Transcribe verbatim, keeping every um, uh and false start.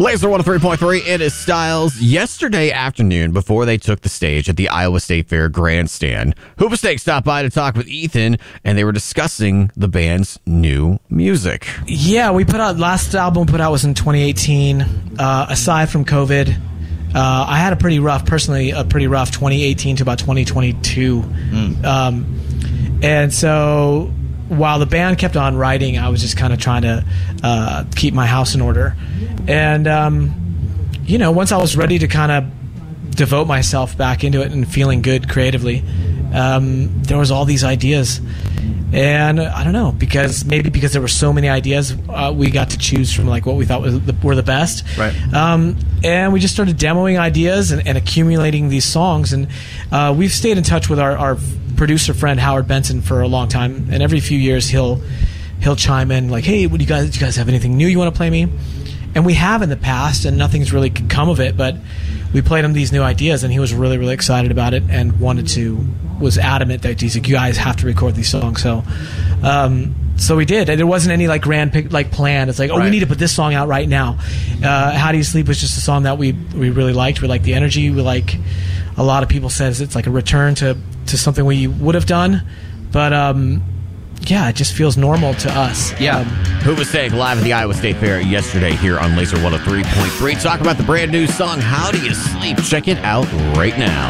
Laser one oh three point three, it is Styles. Yesterday afternoon, before they took the stage at the Iowa State Fair grandstand, Hoobastank stopped by to talk with Ethan, and they were discussing the band's new music. Yeah, we put out, last album we put out was in twenty eighteen. Uh, aside from COVID, uh, I had a pretty rough, personally, a pretty rough twenty eighteen to about twenty twenty-two. Mm. Um, and so while the band kept on writing, I was just kind of trying to uh, keep my house in order. And, um, you know, once I was ready to kind of devote myself back into it and feeling good creatively, um, there was all these ideas. And uh, I don't know, because maybe because there were so many ideas, uh, we got to choose from like what we thought was the, were the best. Right. Um, and we just started demoing ideas and, and accumulating these songs. And uh, we've stayed in touch with our, our producer friend Howard Benson for a long time. And every few years he'll he'll chime in like, "Hey, what do you guys? Do you guys have anything new you want to play me?" And we have in the past, and nothing's really come of it. But we played him these new ideas, and he was really, really excited about it and wanted to, was adamant that he's like, "You guys have to record these songs." So, um, so we did. And there wasn't any like grand pic, like plan. It's like, oh, right. we need to put this song out right now. Uh, "How Do You Sleep" was just a song that we we really liked. We liked the energy. We like. A lot of people says it's like a return to to something we would have done, but um, yeah, it just feels normal to us. Yeah. Um, Hoobastank live at the Iowa State Fair yesterday here on Laser one oh three point three. Talk about the brand new song, "How Do You Sleep?" Check it out right now.